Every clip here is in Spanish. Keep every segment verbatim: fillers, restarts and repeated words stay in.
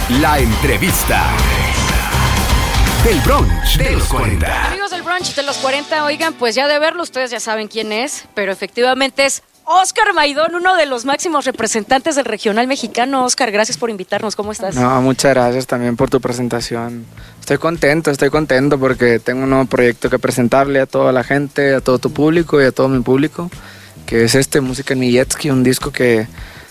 La entrevista. Del brunch de los cuarenta. Amigos del brunch de los cuarenta, oigan, pues ya de verlo ustedes ya saben quién es, pero efectivamente es Oscar Maidón, uno de los máximos representantes del regional mexicano. Oscar, gracias por invitarnos, ¿cómo estás? No, muchas gracias también por tu presentación. Estoy contento, estoy contento porque tengo un nuevo proyecto que presentarle a toda la gente, a todo tu público y a todo mi público, que es este, Música en mi Jet Ski, un disco que...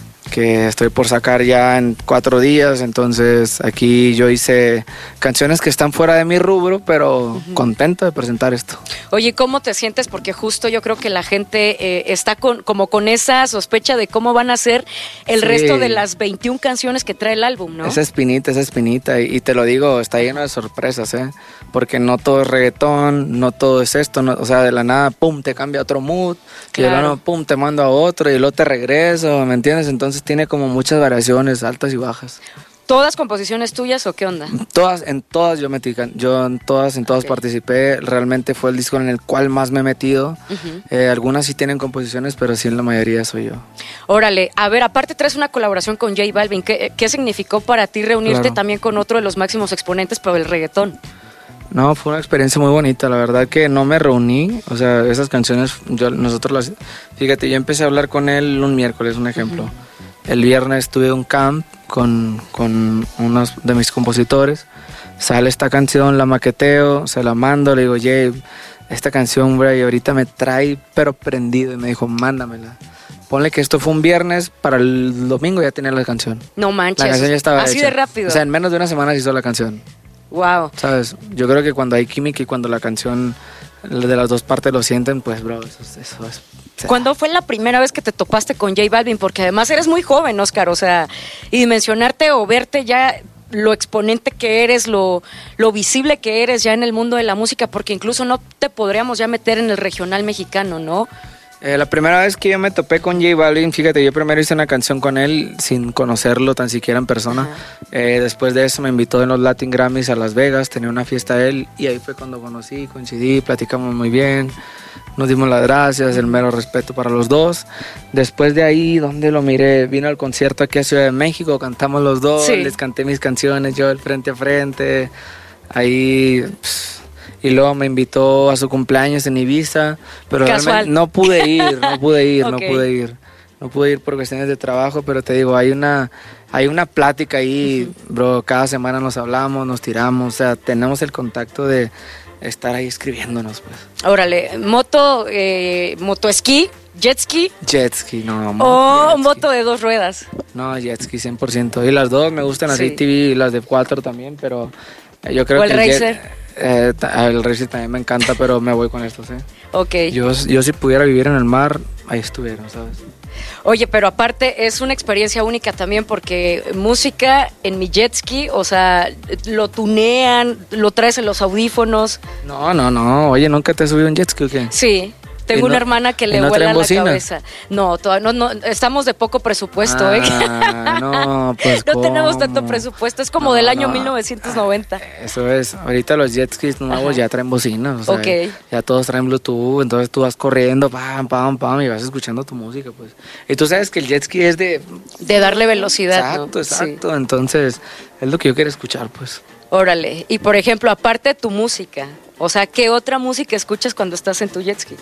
que estoy por sacar ya en cuatro días. Entonces aquí yo hice canciones que están fuera de mi rubro, pero uh-huh. contento de presentar esto. Oye, ¿cómo te sientes? Porque justo yo creo que la gente eh, está con, como con esa sospecha de cómo van a ser el sí. resto de las veintiuna canciones que trae el álbum, ¿no? Esa espinita, esa espinita, y, y te lo digo, está lleno de sorpresas, ¿eh? Porque no todo es reggaetón, no todo es esto, no, o sea, de la nada, pum, te cambia otro mood, claro. Y de la nada, pum, te mando a otro, y luego te regreso, ¿me entiendes? Entonces tiene como muchas variaciones, altas y bajas. ¿Todas composiciones tuyas o qué onda? Todas, en todas yo metí, yo en todas, en todas okay. participé. Realmente fue el disco en el cual más me he metido. Uh-huh. Eh, algunas sí tienen composiciones, pero sí en la mayoría soy yo. Órale, a ver, aparte traes una colaboración con J Balvin. ¿Qué, qué significó para ti reunirte claro. también con otro de los máximos exponentes para el reggaetón? No, fue una experiencia muy bonita, la verdad que no me reuní, o sea, esas canciones, yo, nosotros las... Fíjate, yo empecé a hablar con él un miércoles, un ejemplo. Uh-huh. El viernes tuve un camp con, con unos de mis compositores, sale esta canción, la maqueteo, se la mando, le digo, Jay, esta canción, bro, y ahorita me trae pero prendido, y me dijo, mándamela. Ponle que esto fue un viernes, para el domingo ya tenía la canción. No manches, la canción ya estaba así hecha. de rápido. O sea, en menos de una semana se hizo la canción. Wow. ¿Sabes? Yo creo que cuando hay química y cuando la canción de las dos partes lo sienten, pues, bro, eso, eso es... O sea, ¿cuándo fue la primera vez que te topaste con J Balvin? Porque además eres muy joven, Oscar, o sea, y dimensionarte o verte ya lo exponente que eres, lo, lo visible que eres ya en el mundo de la música, porque incluso no te podríamos ya meter en el regional mexicano, ¿no? Eh, la primera vez que yo me topé con J Balvin, fíjate, yo primero hice una canción con él sin conocerlo tan siquiera en persona. Eh, después de eso me invitó en los Latin Grammys a Las Vegas, tenía una fiesta él, y ahí fue cuando conocí, coincidí, platicamos muy bien, nos dimos las gracias, el mero respeto para los dos. Después de ahí, ¿dónde lo miré? Vino al concierto aquí a Ciudad de México, cantamos los dos, sí. les canté mis canciones, yo el frente a frente, ahí... Pss, y luego me invitó a su cumpleaños en Ibiza, pero realmente no pude ir, no pude ir, okay. no pude ir. No pude ir por cuestiones de trabajo, pero te digo, hay una, hay una plática ahí, uh-huh. bro, cada semana nos hablamos, nos tiramos, o sea, tenemos el contacto de estar ahí escribiéndonos, pues. Órale, moto, eh, moto esquí, jet ski. Jet ski, no. O oh, moto de dos ruedas. No, jet ski cien por ciento. Y las dos me gustan, así sí. T V y las de cuatro también, pero yo creo o el que... racer. Jet, Eh, el racer también me encanta, pero me voy con estos, ¿eh? Ok. Yo, yo si pudiera vivir en el mar, ahí estuviera, ¿sabes? Oye, pero aparte es una experiencia única también porque música en mi jet ski, o sea, lo tunean, lo traes en los audífonos. No, no, no. Oye, ¿nunca te has subido un jet ski o qué? Sí. Tengo no, una hermana que le no vuela la bocina? cabeza. No, todavía no, no, estamos de poco presupuesto, ah, ¿eh? No, pues no ¿cómo? tenemos tanto presupuesto, es como no, del año no. mil novecientos noventa. Eso es, ahorita los jet skis nuevos Ajá. ya traen bocinas, o sea, okay. ya todos traen Bluetooth, entonces tú vas corriendo, pam, pam, pam, y vas escuchando tu música, pues. Y tú sabes que el jet ski es de... De darle velocidad, Exacto, ¿no? exacto, sí. Entonces es lo que yo quiero escuchar, pues. Órale, y por ejemplo, aparte de tu música, o sea, ¿qué otra música escuchas cuando estás en tu jet ski?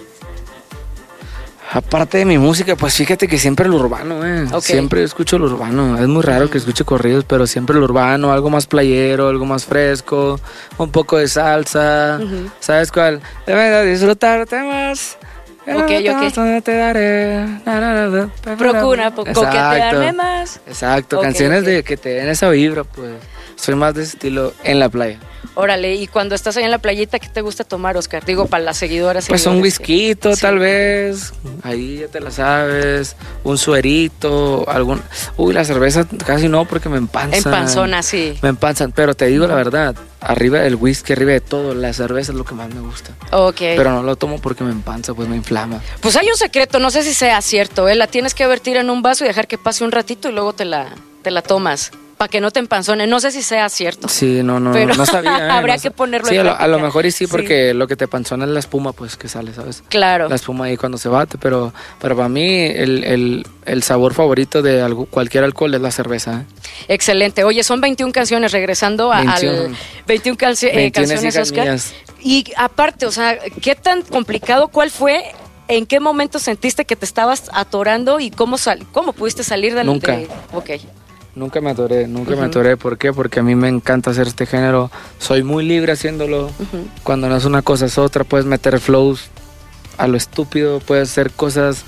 Aparte de mi música, pues fíjate que siempre lo urbano, eh. Okay. Siempre escucho lo urbano. Es muy raro que escuche corridos, pero siempre lo urbano, algo más playero, algo más fresco, un poco de salsa. Uh-huh. ¿Sabes cuál? Debe disfrutarte más. Ok, ok. Te daré. Procura coquetearme más. Exacto, okay, canciones okay. de que te den esa vibra, pues. Soy más de ese estilo en la playa. Órale, y cuando estás ahí en la playita, ¿qué te gusta tomar, Oscar? Digo, para las seguidoras. Pues un whisky, que... tal sí. vez, ahí ya te la sabes, un suerito, algún... Uy, la cerveza casi no, porque me empanzan. Empanzona, sí. Me empanzan, pero te digo la verdad, arriba del whisky, arriba de todo, la cerveza es lo que más me gusta. Ok. Pero no lo tomo porque me empanza, pues me inflama. Pues hay un secreto, no sé si sea cierto, ¿eh? La tienes que vertir en un vaso y dejar que pase un ratito y luego te la, te la tomas. para que no te empanzonen. No sé si sea cierto. Sí, no, no, pero no sabía. ¿eh? habría No que sab- ponerlo Sí, en a lo, a lo práctica. mejor y sí, Sí. porque lo que te panzona es la espuma, pues, que sale, ¿sabes? Claro. La espuma ahí cuando se bate, pero, pero para mí el, el, el sabor favorito de algo, cualquier alcohol es la cerveza. ¿eh? Excelente. Oye, son veintiuna canciones, regresando a, veintiuna. al veintiuna canci- eh, veintiuna canciones, hijas Oscar. mías. Y aparte, o sea, ¿qué tan complicado, cuál fue? ¿En qué momento sentiste que te estabas atorando y cómo sal cómo pudiste salir del Nunca. de- Ok. Nunca me atoré, nunca Ujú. me atoré. ¿Por qué? Porque a mí me encanta hacer este género. Soy muy libre haciéndolo. Ujú. Cuando no es una cosa es otra. Puedes meter flows a lo estúpido, puedes hacer cosas.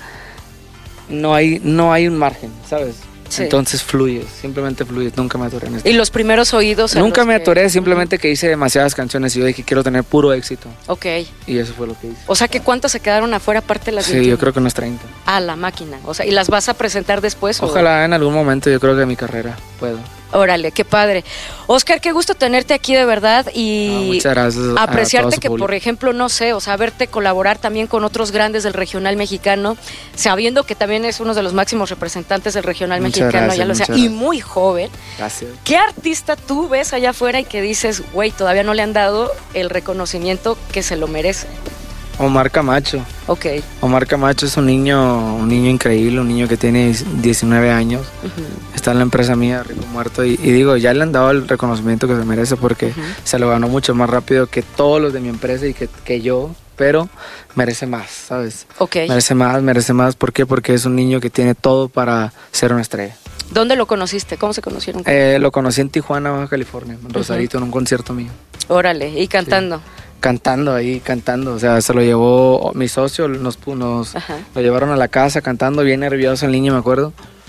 No hay, no hay un margen, ¿sabes? Sí. Entonces fluyes, simplemente fluyes. Nunca me atoré en esto. Y los primeros oídos. a Nunca los me que- atoré, simplemente que hice demasiadas canciones y yo dije quiero tener puro éxito. Ok. Y eso fue lo que hice. O sea, que ¿cuántas se quedaron afuera aparte de las Sí, veintiuna? yo creo que unos treinta. A la máquina. O sea, ¿y las vas a presentar después? o- Ojalá en algún momento, yo creo que de mi carrera puedo. Órale, qué padre. Oscar, qué gusto tenerte aquí de verdad y Ah, muchas gracias a- a todo apreciarte su que, público. por ejemplo, no sé, o sea, verte colaborar también con otros grandes del regional mexicano, sabiendo que también es uno de los máximos representantes del regional Muchas mexicano, gracias, ya lo sé, muchas y gracias. muy joven. Gracias. ¿Qué artista tú ves allá afuera y que dices, güey, todavía no le han dado el reconocimiento que se lo merece? Omar Camacho. Ok. Omar Camacho es un niño, un niño increíble, un niño que tiene diecinueve años. Ujú. Está en la empresa mía, Rico Muerto, y, y digo, ya le han dado el reconocimiento que se merece porque Ujú. se lo ganó mucho más rápido que todos los de mi empresa y que, que yo, pero merece más, ¿sabes? Ok. Merece más, merece más. ¿Por qué? Porque es un niño que tiene todo para ser una estrella. ¿Dónde lo conociste? ¿Cómo se conocieron? Eh, lo conocí en Tijuana, Baja California, en Rosarito, en un concierto mío. Órale, y cantando. Cantando ahí, cantando, o sea, se lo llevó mi socio, nos, pu- nos Ajá. lo llevaron a la casa cantando, bien nervioso el niño, me acuerdo.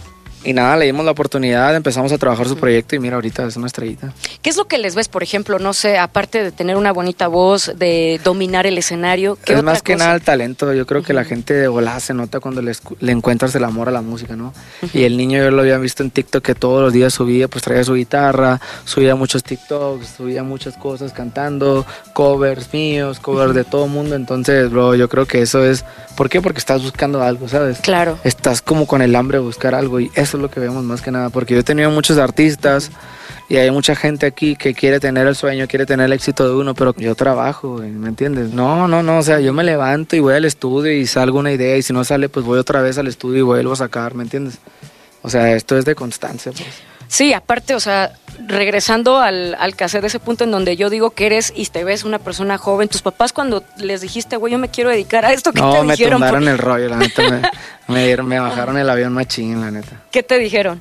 Y nada, le dimos la oportunidad, empezamos a trabajar su proyecto y mira, ahorita es una estrellita. ¿Qué es lo que les ves, por ejemplo, no sé, aparte de tener una bonita voz, de dominar el escenario? ¿Qué Es otra más que cosa? nada el talento, yo creo que la gente de volada se nota cuando le, escu- le encuentras el amor a la música, ¿no? Y el niño yo lo había visto en TikTok que todos los días subía, pues traía su guitarra, subía muchos TikToks, subía muchas cosas cantando, covers míos, covers de todo mundo, entonces, bro, yo creo que eso es, ¿por qué? Porque estás buscando algo, ¿sabes? Claro. Estás como con el hambre de buscar algo y eso es lo que vemos más que nada, porque yo he tenido muchos artistas y hay mucha gente aquí que quiere tener el sueño, quiere tener el éxito de uno, pero yo trabajo, güey, ¿me entiendes? No, no, no, o sea, yo me levanto y voy al estudio y salgo una idea y si no sale, pues voy otra vez al estudio y vuelvo a sacar, ¿me entiendes? O sea, esto es de constancia, pues. Sí, aparte, o sea, regresando al, al cassette, de ese punto en donde yo digo que eres y te ves una persona joven, tus papás cuando les dijiste, güey, yo me quiero dedicar a esto, ¿qué No, te me dijeron? tumbaron Por- el rollo, la neta, me, me, dieron- me bajaron el avión machín, la neta. ¿Qué te dijeron?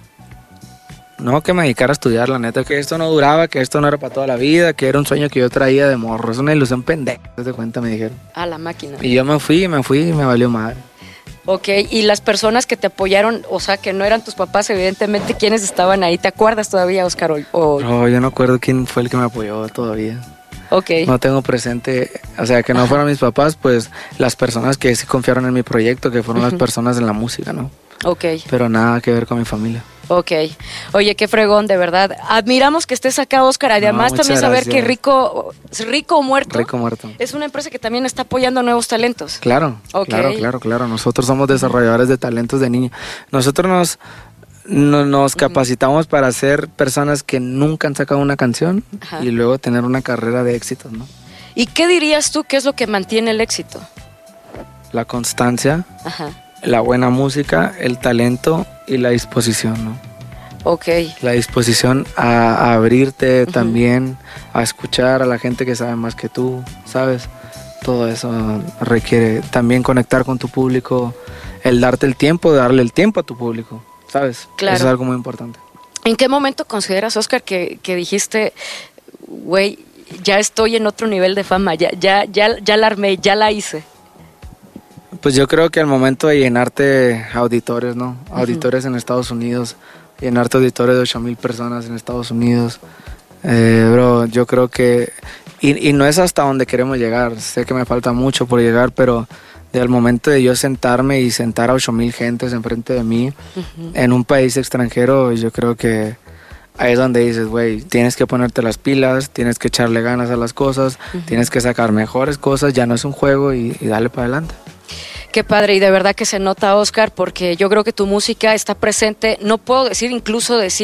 No, que me dedicara a estudiar, la neta, que esto no duraba, que esto no era para toda la vida, que era un sueño que yo traía de morro, es una ilusión pendeja, te cuenta, me dijeron. A la máquina. Y yo me fui, me fui y me valió madre. Ok, y las personas que te apoyaron, o sea, que no eran tus papás, evidentemente, ¿quiénes estaban ahí? ¿Te acuerdas todavía, Oscar? O, o- No, yo no acuerdo quién fue el que me apoyó todavía. ok, No tengo presente, o sea, que no fueron mis papás, pues las personas que sí confiaron en mi proyecto, que fueron las personas en la música, ¿no? ok, Pero nada que ver con mi familia. ok. Oye, qué fregón, de verdad. Admiramos que estés acá, Oscar. Además, muchas también saber que gracias. Rico, Rico o Muerto Rico muerto. es una empresa que también está apoyando nuevos talentos. Claro, Ok. claro, claro, claro. Nosotros somos desarrolladores de talentos de niños. Nosotros nos, no- nos capacitamos para ser personas que nunca han sacado una canción Ajá. y luego tener una carrera de éxito, ¿no? ¿Y qué dirías tú que es lo que mantiene el éxito? La constancia, Ajá, la buena música, el talento y la disposición, ¿no? ok, La disposición a, a abrirte también, a escuchar a la gente que sabe más que tú, ¿sabes? Todo eso requiere también conectar con tu público, el darte el tiempo, darle el tiempo a tu público, ¿sabes? Claro. Eso es algo muy importante. ¿en qué momento consideras, Oscar, que, que dijiste, güey, ya estoy en otro nivel de fama, ya, ya, ya, ya la armé, ya la hice? Pues yo creo que al momento de llenarte auditorios, ¿no? Auditorios en Estados Unidos, llenarte auditorios de ocho mil personas en Estados Unidos, eh, bro, yo creo que... Y, y no es hasta donde queremos llegar, sé que me falta mucho por llegar, pero del momento de yo sentarme y sentar a ocho mil gentes enfrente de mí en un país extranjero, yo creo que ahí es donde dices, güey, tienes que ponerte las pilas, tienes que echarle ganas a las cosas, tienes que sacar mejores cosas, ya no es un juego y, y dale para adelante. Qué padre, y de verdad que se nota, Oscar, porque yo creo que tu música está presente, no puedo decir, incluso decir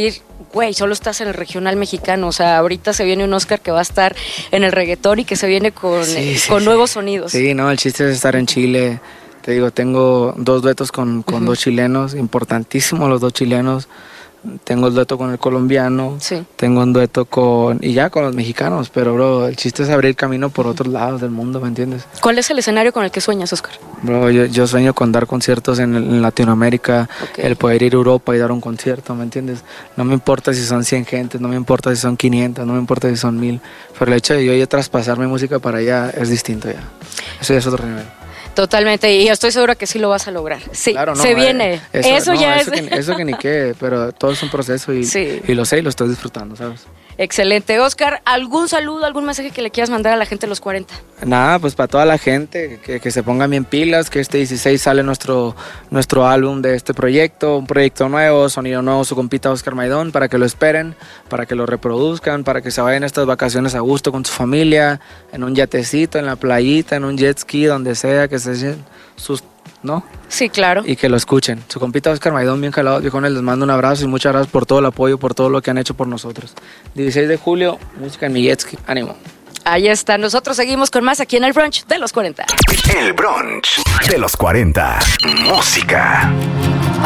güey, solo estás en el regional mexicano. O sea, ahorita se viene un Oscar que va a estar en el reggaetón y que se viene con, Sí, sí, con sí. nuevos sonidos. Sí, no, el chiste es estar en Chile. Te digo, tengo dos duetos con, con uh-huh. dos chilenos, importantísimos los dos chilenos. Tengo el dueto con el colombiano, sí. tengo un dueto con, y ya con los mexicanos, pero bro, el chiste es abrir camino por otros lados del mundo, ¿me entiendes? ¿Cuál es el escenario con el que sueñas, Oscar? Bro, yo, yo sueño con dar conciertos en, en Latinoamérica, okay. el poder ir a Europa y dar un concierto, ¿me entiendes? No me importa si son cien gentes, no me importa si son quinientas, no me importa si son mil, pero el hecho de yo ir a traspasar mi música para allá es distinto ya, eso ya es otro nivel. Totalmente, y estoy segura que sí lo vas a lograr. Sí, claro, no, se viene. Eh, eso, eso no, ya eso es. Que, eso que ni qué, pero todo es un proceso y, sí. y lo sé y lo estoy disfrutando, ¿sabes? Excelente. Oscar, ¿algún saludo, algún mensaje que le quieras mandar a la gente de los cuarenta? Nada, pues para toda la gente, que, que se pongan bien pilas, que este dieciséis sale nuestro, nuestro álbum de este proyecto, un proyecto nuevo, sonido nuevo, su compita Oscar Maidón, para que lo esperen, para que lo reproduzcan, para que se vayan estas vacaciones a gusto con su familia, en un yatecito, en la playita, en un jet ski, donde sea, que se echen sus... ¿no? Sí, claro. Y que lo escuchen. Su compita Oscar Maidón, bien jalado, viejones, les mando un abrazo y muchas gracias por todo el apoyo, por todo lo que han hecho por nosotros. dieciséis de julio, música en mi jet ski. Ánimo. Ahí está. Nosotros seguimos con más aquí en el Brunch de los cuarenta. El Brunch de los cuarenta. Música.